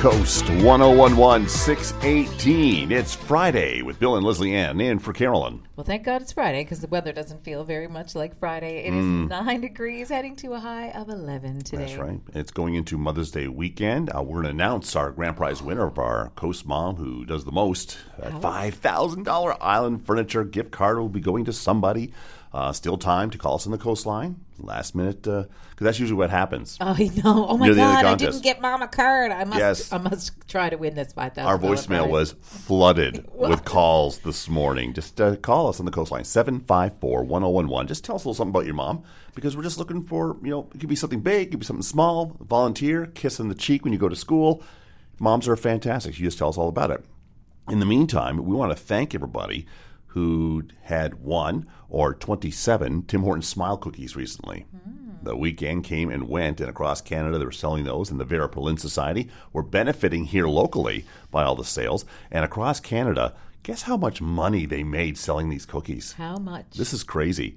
Coast, 1011 618. It's Friday with Bill and Leslie Ann in for Carolyn. Well, thank God it's Friday because the weather doesn't feel very much like Friday. It is 9 degrees, heading to a high of 11 today. That's right. It's going into Mother's Day weekend. We're going to announce our grand prize winner of our Coast Mom who does the most. A $5,000 Island Furniture gift card will be going to somebody. Still time to call us on the coastline. Last minute, because that's usually what happens. Oh, no. Oh, my God. I didn't get Mom a card. I must try to win this $5,000. Our voicemail was flooded with calls this morning. Just call us on the coastline, 754-1011. Just tell us a little something about your mom, because we're just looking for, it could be something big, it could be something small, volunteer, kiss on the cheek when you go to school. Moms are fantastic. You just tell us all about it. In the meantime, we want to thank everybody who had 1 or 27 Tim Hortons Smile Cookies recently. The weekend came and went, and across Canada they were selling those, and the Vera Berlin Society were benefiting here locally by all the sales. And across Canada, guess how much money they made selling these cookies? How much? This is crazy.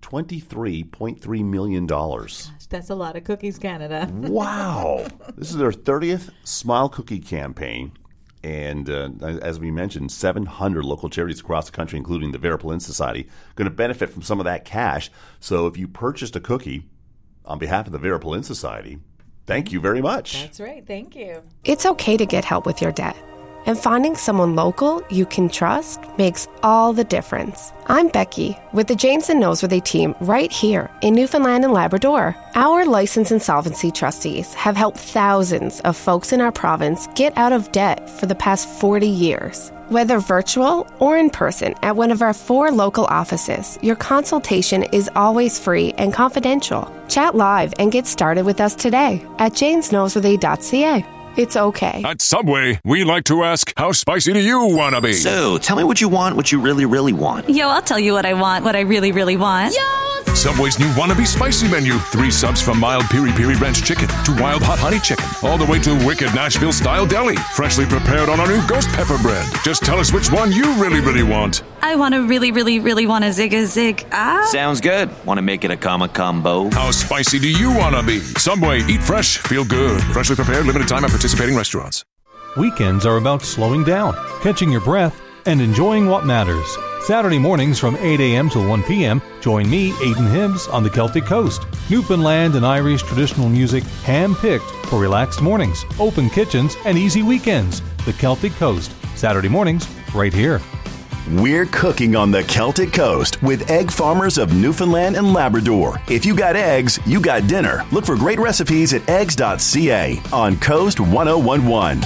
$23.3 million. Gosh, that's a lot of cookies, Canada. Wow. This is their 30th Smile Cookie campaign. And as we mentioned, 700 local charities across the country, including the Vera Berlin Society, going to benefit from some of that cash. So if you purchased a cookie on behalf of the Vera Berlin Society, thank you very much. That's right. Thank you. It's okay to get help with your debt. And finding someone local you can trust makes all the difference. I'm Becky with the Janes and Noseworthy team right here in Newfoundland and Labrador. Our licensed insolvency trustees have helped thousands of folks in our province get out of debt for the past 40 years. Whether virtual or in person at one of our 4 local offices, your consultation is always free and confidential. Chat live and get started with us today at janesnoseworthy.ca. It's okay. At Subway, we like to ask, how spicy do you want to be? So, tell me what you want, what you really, really want. Yo, I'll tell you what I want, what I really, really want. Yo! Subway's new Wannabe Spicy menu. 3 subs from mild piri-piri ranch chicken to wild hot honey chicken, all the way to wicked Nashville-style deli. Freshly prepared on our new ghost pepper bread. Just tell us which one you really, really want. I want to really, really, really want a zig. Sounds good. Want to make it a combo? How spicy do you want to be? Subway, eat fresh, feel good. Freshly prepared, limited time at participating restaurants. Weekends are about slowing down, catching your breath, and enjoying what matters. Saturday mornings from 8 a.m. till 1 p.m., join me, Aidan Hibbs, on the Celtic Coast. Newfoundland and Irish traditional music hand-picked for relaxed mornings, open kitchens, and easy weekends. The Celtic Coast, Saturday mornings, right here. We're cooking on the Celtic Coast with Egg Farmers of Newfoundland and Labrador. If you got eggs, you got dinner. Look for great recipes at eggs.ca on Coast 1011.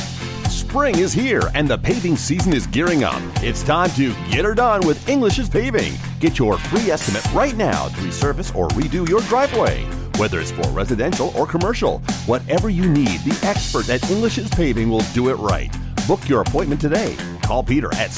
Spring is here and the paving season is gearing up. It's time to get her done with English's Paving. Get your free estimate right now to resurface or redo your driveway. Whether it's for residential or commercial, whatever you need, the expert at English's Paving will do it right. Book your appointment today. Call Peter at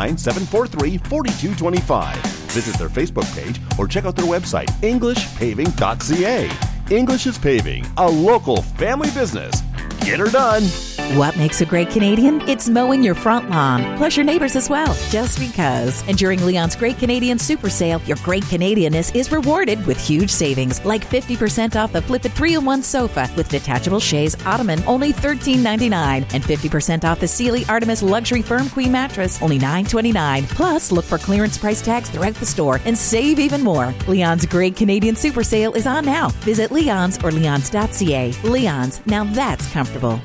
709-743-4225. Visit their Facebook page or check out their website, englishpaving.ca. English's Paving, a local family business. Get her done. What makes a great Canadian? It's mowing your front lawn, plus your neighbors as well, just because. And during Leon's Great Canadian Super Sale, your Great Canadianness is rewarded with huge savings, like 50% off the Flip It 3-in-1 sofa with detachable chaise ottoman, only $13.99, and 50% off the Sealy Artemis Luxury Firm Queen Mattress, only $9.29. Plus, look for clearance price tags throughout the store and save even more. Leon's Great Canadian Super Sale is on now. Visit Leon's or leons.ca. Leon's, now that's comfortable.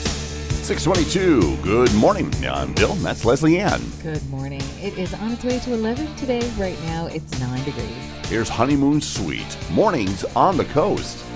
622. Good morning. I'm Bill. That's Leslie Ann. Good morning. It is on its way to 11 today. Right now, it's 9 degrees. Here's Honeymoon Suite. Mornings on the coast.